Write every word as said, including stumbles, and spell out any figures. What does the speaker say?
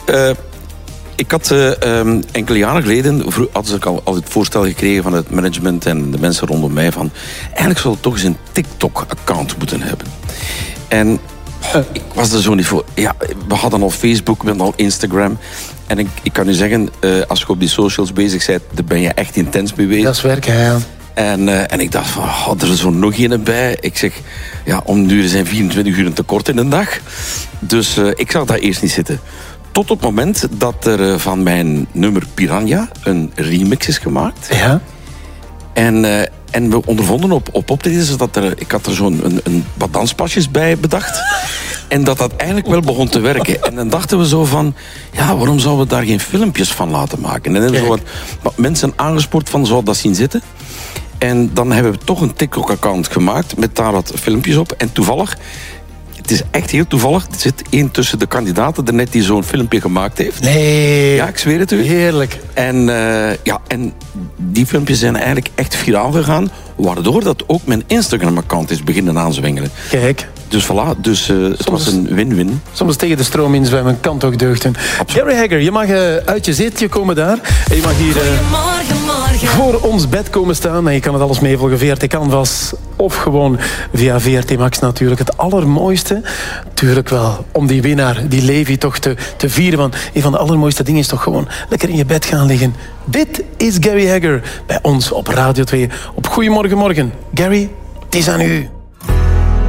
Uh, ik had uh, um, enkele jaren geleden had ik al, al het voorstel gekregen van het management en de mensen rondom mij van eigenlijk zou het toch eens een TikTok-account moeten hebben. En uh, ik was er zo niet voor. Ja, we hadden al Facebook, we hadden al Instagram. En ik, ik kan u zeggen, uh, als je op die socials bezig bent, daar ben je echt intens mee bezig. Dat is werken, ja. En, uh, en ik dacht van, oh, er is zo nog een bij. Ik zeg, ja, om nu zijn vierentwintig uur een tekort in een dag. Dus uh, ik zag dat eerst niet zitten. Tot op het moment dat er uh, van mijn nummer Piranha een remix is gemaakt. Ja. En, uh, en we ondervonden op, op optredens dat er, ik had er zo'n een, een, wat danspasjes bij bedacht. En dat dat eigenlijk wel begon te werken. En dan dachten we zo van, ja, waarom zouden we daar geen filmpjes van laten maken? En dan hebben we zo wat, wat mensen aangespoord van, zou dat zien zitten? En dan hebben we toch een TikTok-account gemaakt met daar wat filmpjes op. En toevallig, het is echt heel toevallig, er zit één tussen de kandidaten er net die zo'n filmpje gemaakt heeft. Nee. Ja, ik zweer het u. Heerlijk. En, uh, ja, en die filmpjes zijn eigenlijk echt viraal gegaan, waardoor dat ook mijn Instagram-account is beginnen aanzwengelen. Kijk. Dus voilà, dus uh, het was een win-win. Soms tegen de stroom inzwemmen kan toch deugden. Gary Hagger, je mag uh, uit je zetje komen daar. En je mag hier uh, Goedemorgen, morgen. voor ons bed komen staan. En je kan het alles meevolgen via R T Canvas. Of gewoon via V R T Max natuurlijk. Het allermooiste, natuurlijk wel, om die winnaar, die Levi, toch te, te vieren. Want een van de allermooiste dingen is toch gewoon lekker in je bed gaan liggen. Dit is Gary Hagger bij ons op Radio twee. Op Goedemorgen, morgen. Gary, het is aan u.